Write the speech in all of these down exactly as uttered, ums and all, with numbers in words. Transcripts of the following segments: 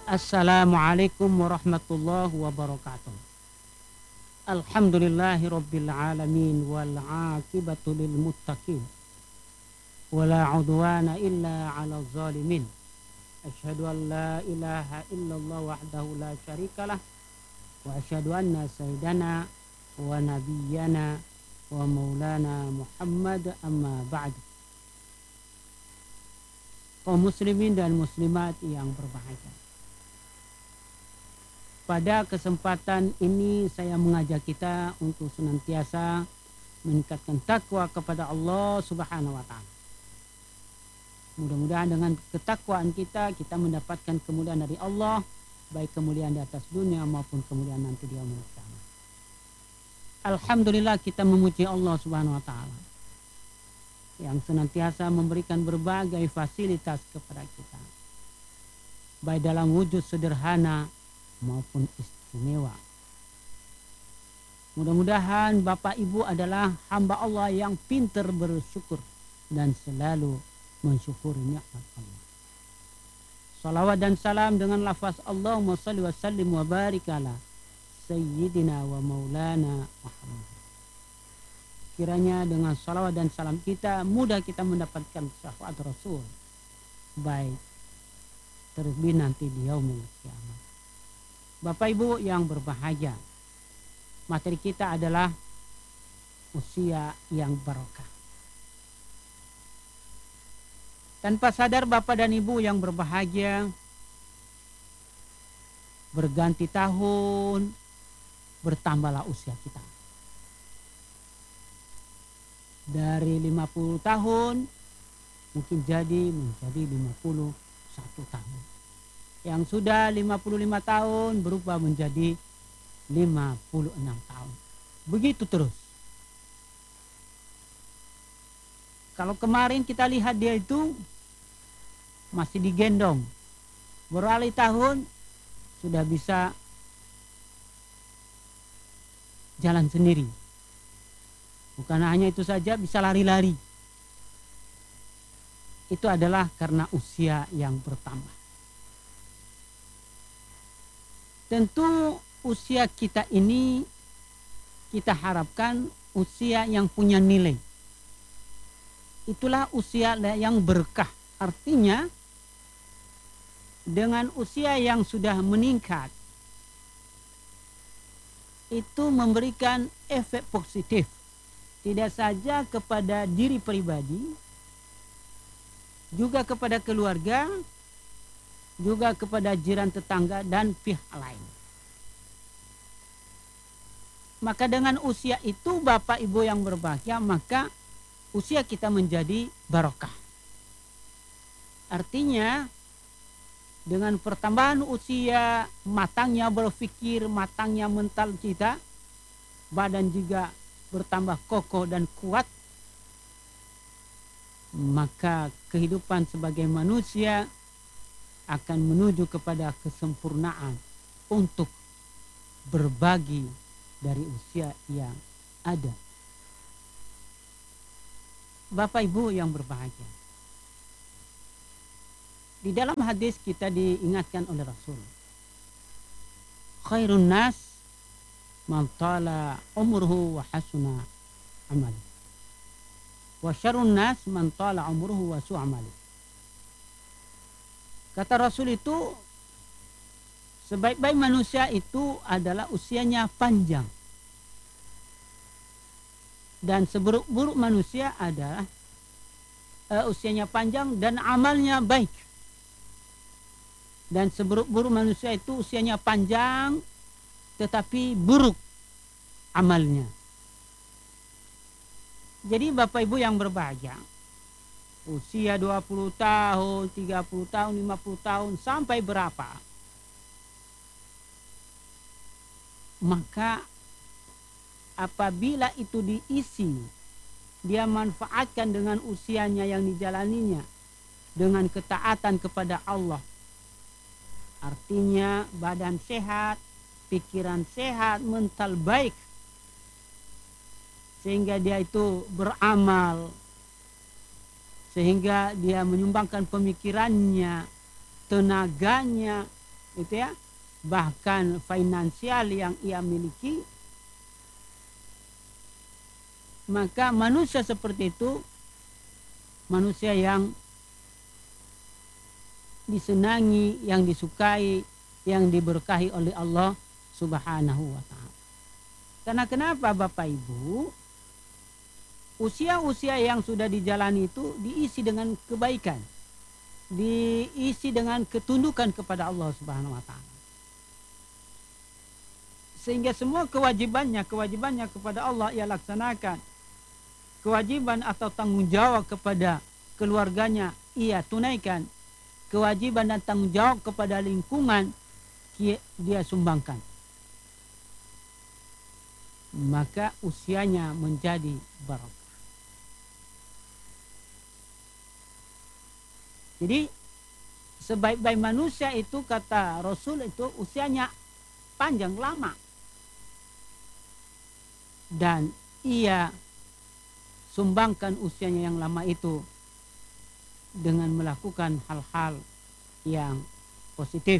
Assalamualaikum warahmatullahi wabarakatuh. Alhamdulillahi rabbil alamin wal aqibatu lil muttaqin wala udwana illa 'alal zalimin. Asyhadu an la ilaha illallah wahdahu la syarikalah wa asyhadu anna sayyidana wa nabiyyana wa maulana Muhammad amma ba'd. Kaum muslimin dan muslimat yang berbahagia. Pada kesempatan ini saya mengajak kita untuk senantiasa meningkatkan takwa kepada Allah Subhanahu wa taala. Mudah-mudahan dengan ketakwaan kita kita mendapatkan kemuliaan dari Allah, baik kemuliaan di atas dunia maupun kemuliaan nanti di yaumul qiyamah. Alhamdulillah kita memuji Allah Subhanahu wa taala yang senantiasa memberikan berbagai fasilitas kepada kita. Baik dalam wujud sederhana maupun istimewa. Mudah-mudahan Bapak Ibu adalah hamba Allah yang pintar bersyukur dan selalu mensyukuri nikmat Allah. Salawat dan salam dengan lafaz Allahumma shalli wa sallim wa barik ala sayyidina wa maulana Muhammad. Kiranya dengan salawat dan salam kita mudah kita mendapatkan syafaat Rasul, baik terlebih nanti di yaumul qiyamah. Bapak Ibu yang berbahagia, materi kita adalah usia yang barokah. Tanpa sadar Bapak dan Ibu yang berbahagia, berganti tahun, bertambahlah usia kita. Dari lima puluh tahun, mungkin jadi menjadi lima puluh satu tahun. Yang sudah lima puluh lima tahun berubah menjadi lima puluh enam tahun. Begitu terus. Kalau kemarin kita lihat dia itu masih digendong. Beralih tahun sudah bisa jalan sendiri. Bukan hanya itu saja, bisa lari-lari. Itu adalah karena usia yang bertambah. Tentu usia kita ini kita harapkan usia yang punya nilai. Itulah usia yang berkah. Artinya dengan usia yang sudah meningkat itu memberikan efek positif. Tidak saja kepada diri pribadi, juga kepada keluarga, juga kepada jiran tetangga dan pihak lain. Maka dengan usia itu Bapak Ibu yang berbahagia, maka usia kita menjadi barokah. Artinya dengan pertambahan usia, matangnya berpikir, matangnya mental kita, badan juga bertambah kokoh dan kuat, maka kehidupan sebagai manusia akan menuju kepada kesempurnaan untuk berbagi dari usia yang ada. Bapak Ibu yang berbahagia, di dalam hadis kita diingatkan oleh Rasul, khairun nas man tala umruhu wa hasuna amali, wa syarrun nas man tala umruhu wa su amali. Kata Rasul itu, sebaik-baik manusia itu adalah usianya panjang. Dan seburuk-buruk manusia adalah uh, usianya panjang dan amalnya baik. Dan seburuk-buruk manusia itu usianya panjang tetapi buruk amalnya. Jadi Bapak Ibu yang berbahagia, usia dua puluh tahun, tiga puluh tahun, lima puluh tahun, sampai berapa? Maka apabila itu diisi, dia manfaatkan dengan usianya yang dijalaninya, dengan ketaatan kepada Allah. Artinya badan sehat, pikiran sehat, mental baik. Sehingga dia itu beramal, sehingga dia menyumbangkan pemikirannya, tenaganya, itu ya, bahkan finansial yang ia miliki, maka manusia seperti itu manusia yang disenangi, yang disukai, yang diberkahi oleh Allah Subhanahu wa ta'ala. Karena kenapa Bapak Ibu? Usia-usia yang sudah dijalani itu diisi dengan kebaikan, diisi dengan ketundukan kepada Allah Subhanahu wa ta'ala. Sehingga semua kewajibannya, kewajibannya kepada Allah ia laksanakan. Kewajiban atau tanggung jawab kepada keluarganya ia tunaikan. Kewajiban dan tanggung jawab kepada lingkungan dia sumbangkan. Maka usianya menjadi barokah. Jadi sebaik-baik manusia itu kata Rasul itu usianya panjang lama. Dan ia sumbangkan usianya yang lama itu dengan melakukan hal-hal yang positif.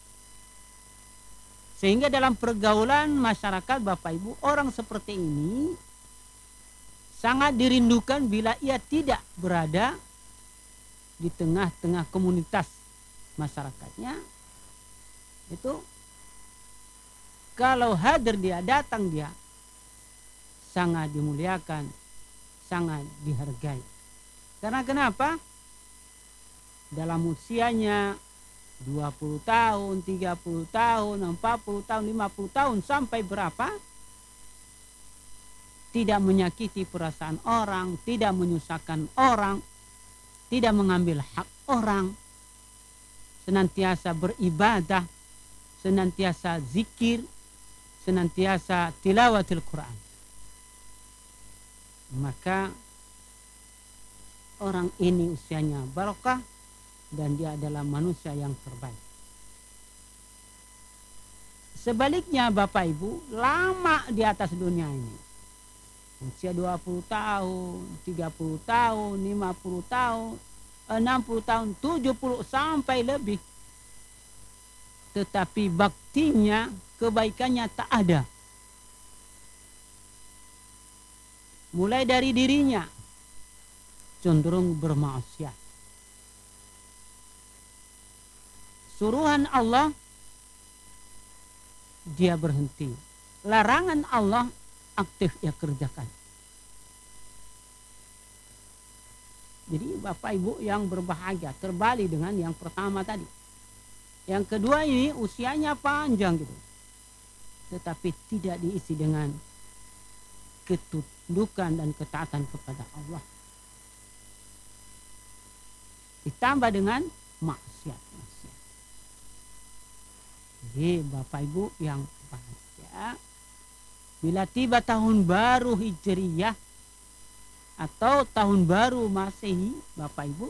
Sehingga dalam pergaulan masyarakat Bapak Ibu, orang seperti ini sangat dirindukan bila ia tidak berada di tengah-tengah komunitas masyarakatnya. Itu kalau hadir dia, datang dia, sangat dimuliakan, sangat dihargai. Karena kenapa? Dalam usianya dua puluh tahun, tiga puluh tahun, empat puluh tahun, lima puluh tahun sampai berapa? Tidak menyakiti perasaan orang, tidak menyusahkan orang, tidak mengambil hak orang, senantiasa beribadah, senantiasa zikir, senantiasa tilawatil Quran. Maka orang ini usianya barokah dan dia adalah manusia yang terbaik. Sebaliknya Bapak Ibu, lama di atas dunia ini, usia dua puluh tahun, tiga puluh tahun, lima puluh tahun, enam puluh tahun, tujuh puluh sampai lebih, tetapi baktinya, kebaikannya tak ada. Mulai dari dirinya cenderung bermaksiat. Suruhan Allah dia berhenti. Larangan Allah aktif ia kerjakan. Jadi Bapak Ibu yang berbahagia, terbalik dengan yang pertama tadi. Yang kedua ini usianya panjang gitu, tetapi tidak diisi dengan ketundukan dan ketaatan kepada Allah. Ditambah dengan maksiat. maksiat. Jadi Bapak Ibu yang bahagia, bila tiba tahun baru Hijriyah atau tahun baru Masehi, Bapak Ibu,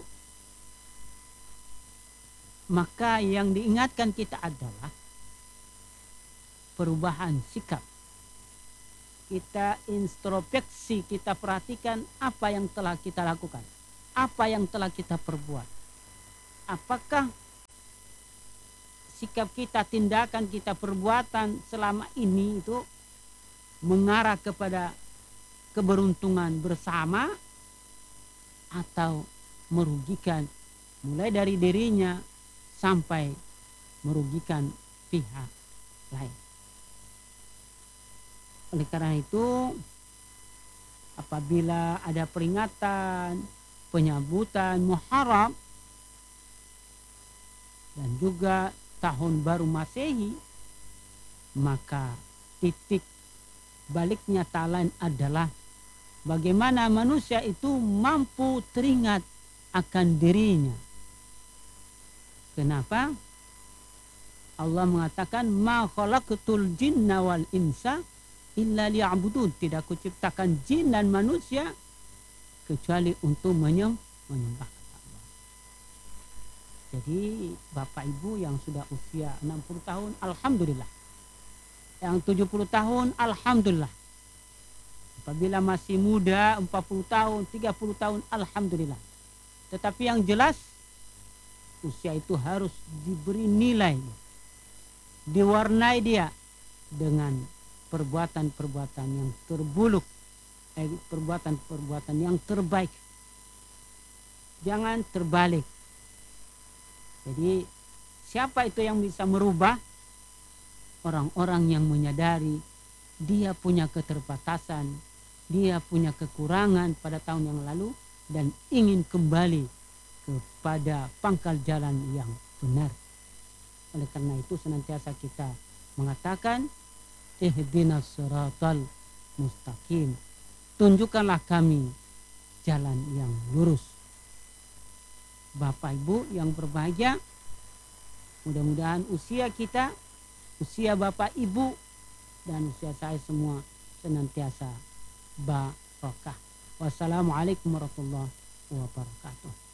maka yang diingatkan kita adalah perubahan sikap. Kita introspeksi, kita perhatikan apa yang telah kita lakukan, apa yang telah kita perbuat. Apakah sikap kita, tindakan kita, perbuatan selama ini itu mengarah kepada keberuntungan bersama atau merugikan, mulai dari dirinya sampai merugikan pihak lain. Oleh karena itu, apabila ada peringatan, penyambutan Muharram dan juga tahun baru Masehi, maka titik baliknya tak lain adalah bagaimana manusia itu mampu teringat akan dirinya. Kenapa? Allah mengatakan ma khalaqtul jinna wal insa illa liya'budun. Tidak kuciptakan jin dan manusia kecuali untuk menyembah Allah. Jadi Bapak Ibu yang sudah usia enam puluh tahun, alhamdulillah. Yang tujuh puluh tahun, alhamdulillah. Apabila masih muda, empat puluh tahun, tiga puluh tahun, alhamdulillah. Tetapi yang jelas, usia itu harus diberi nilai. diwarnai dia dengan perbuatan-perbuatan yang terbuluk, eh, perbuatan-perbuatan yang terbaik. Jangan terbalik. Jadi siapa itu yang bisa merubah? Orang-orang yang menyadari dia punya keterbatasan, dia punya kekurangan pada tahun yang lalu dan ingin kembali kepada pangkal jalan yang benar. Oleh karena itu senantiasa kita mengatakan ihdinas siratal mustaqim. Tunjukkanlah kami jalan yang lurus. Bapak Ibu yang berbahagia, mudah-mudahan usia kita, usia Bapak Ibu dan usia saya semua senantiasa barokah. Wassalamualaikum warahmatullahi wabarakatuh.